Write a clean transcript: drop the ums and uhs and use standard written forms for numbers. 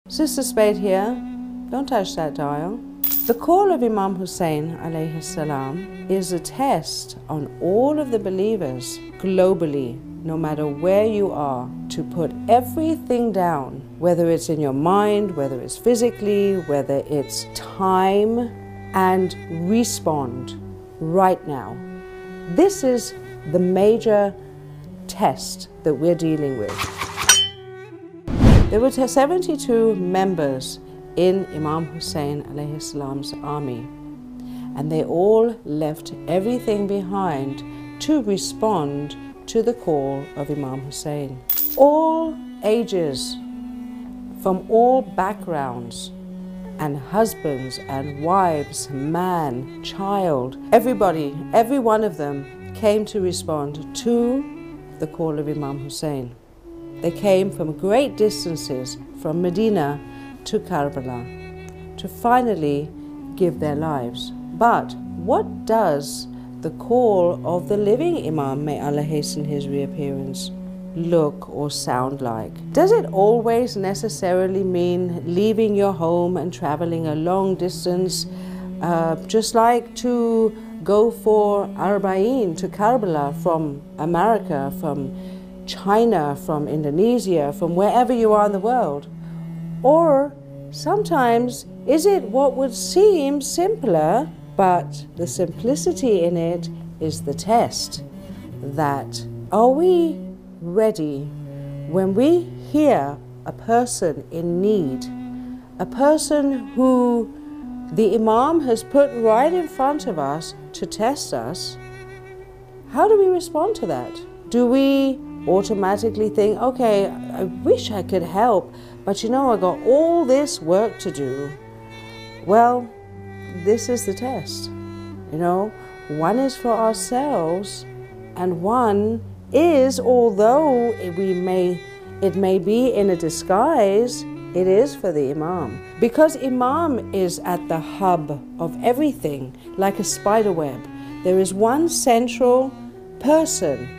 Sister Spade here, don't touch that dial. The call of Imam Hussein alayhi salam is a test on all of the believers globally, no matter where you are, to put everything down, whether it's in your mind, whether it's physically, whether it's time, and respond right now. This is the major test that we're dealing with. There were 72 members in Imam Hussein alayhi salam's army, and they all left everything behind to respond to the call of Imam Hussein. All ages, from all backgrounds, and husbands and wives, man, child, everybody, every one of them came to respond to the call of Imam Hussein. They came from great distances, from Medina to Karbala, to finally give their lives. But what does the call of the living Imam, may Allah hasten his reappearance, look or sound like? Does it always necessarily mean leaving your home and traveling a long distance, just like to go for Arba'in to Karbala from America, from China, from Indonesia, from wherever you are in the world? Or sometimes is it what would seem simpler, but the simplicity in it is the test. That are we ready when we hear a person in need, a person who the Imam has put right in front of us to test us? How do we respond to that? Do we automatically think, okay, I wish I could help, but you know, I got all this work to do? Well, this is the test. You know, one is for ourselves, and one is, although it may be in a disguise, it is for the Imam. Because Imam is at the hub of everything, like a spider web. There is one central person